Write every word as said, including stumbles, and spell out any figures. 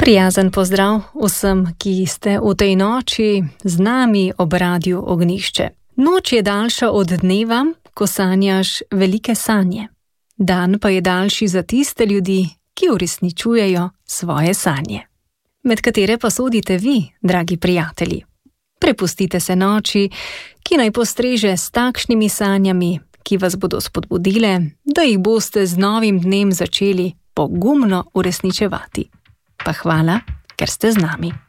Prijazen pozdrav vsem, ki ste v tej noči z nami ob Radiu Ognjišče. Noč je daljša od dneva, ko sanjaš velike sanje. Dan pa je daljši za tiste ljudi, ki uresničujejo svoje sanje. Med katere pa sodite vi, dragi prijatelji? Prepustite se noči, ki naj postreže s takšnimi sanjami, ki vas bodo spodbudile, da jih boste z novim dnem začeli pogumno uresničevati. Pa hvala, ker ste z nami.